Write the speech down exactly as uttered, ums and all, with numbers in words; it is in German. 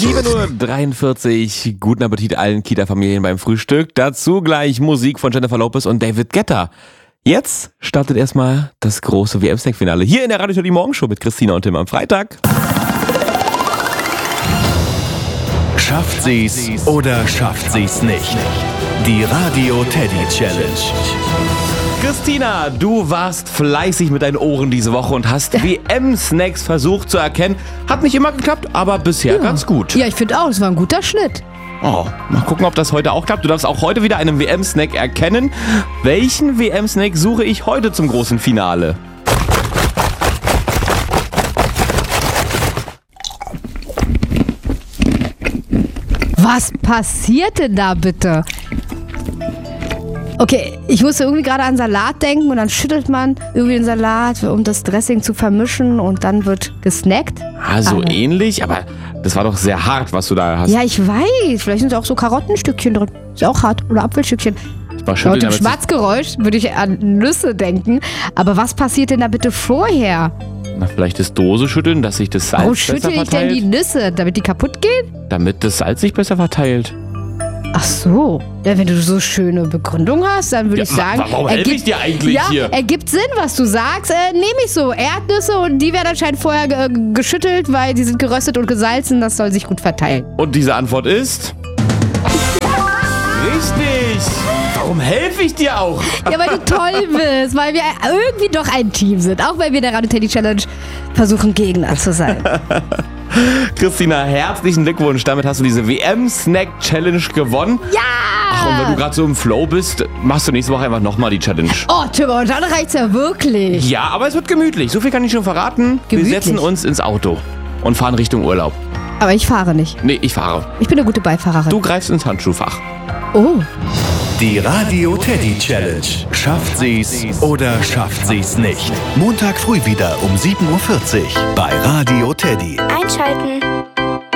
sieben Uhr dreiundvierzig. Guten Appetit allen Kita-Familien beim Frühstück. Dazu gleich Musik von Jennifer Lopez und David Guetta. Jetzt startet erstmal das große W M-Snack-Finale hier in der Radio Teddy Morgenshow mit Christina und Tim am Freitag. Schafft sie's oder schafft sie's nicht? Die Radio Teddy Challenge. Christina, du warst fleißig mit deinen Ohren diese Woche und hast W M-Snacks versucht zu erkennen. Hat nicht immer geklappt, aber bisher Ja. ganz gut. Ja, ich finde auch, es war ein guter Schnitt. Oh, mal gucken, ob das heute auch klappt. Du darfst auch heute wieder einen W M-Snack erkennen. Welchen W M-Snack suche ich heute zum großen Finale? Was passiert denn da bitte? Okay, ich musste irgendwie gerade an Salat denken und dann schüttelt man irgendwie den Salat, um das Dressing zu vermischen und dann wird gesnackt. Ah, so Aber- ähnlich, aber das war doch sehr hart, was du da hast. Ja, ich weiß. Vielleicht sind da auch so Karottenstückchen drin. Ist auch hart. Oder Apfelstückchen. Mal schütteln, Laut dem damit Schmatzgeräusch würde ich an Nüsse denken. Aber was passiert denn da bitte vorher? sich- Na, vielleicht das Dose schütteln, dass sich das Salz Warum besser schüttel ich denn verteilt. die Nüsse? Damit die kaputt gehen? Damit das Salz sich besser verteilt. Ach so. Ja, wenn du so schöne Begründung hast, dann würde Ja, ich sagen... wa- warum helfe ergibt- ich dir eigentlich ja, hier? ergibt Sinn, was du sagst. Äh, nehme ich so. Erdnüsse und die werden anscheinend vorher ge geschüttelt, weil die sind geröstet und gesalzen. Das soll sich gut verteilen. Und diese Antwort ist... Richtig! Warum helfe ich dir auch? Ja, weil du toll bist, weil wir irgendwie doch ein Team sind. Auch weil wir in der Radio Teddy Challenge versuchen, Gegner zu sein. Christina, herzlichen Glückwunsch. Damit hast du diese W M-Snack-Challenge gewonnen. Ja! Ach, und wenn du gerade so im Flow bist, machst du nächste Woche einfach nochmal die Challenge. Oh, Tim, und dann reicht's ja wirklich. Ja, aber es wird gemütlich. So viel kann ich schon verraten. Gemütlich. Wir setzen uns ins Auto und fahren Richtung Urlaub. Aber ich fahre nicht. Nee, ich fahre. Ich bin eine gute Beifahrerin. Du greifst ins Handschuhfach. Oh. Die Radio Teddy Challenge. Schafft sie's oder schafft sie's nicht? Montag früh wieder um sieben Uhr vierzig bei Radio Teddy. Einschalten.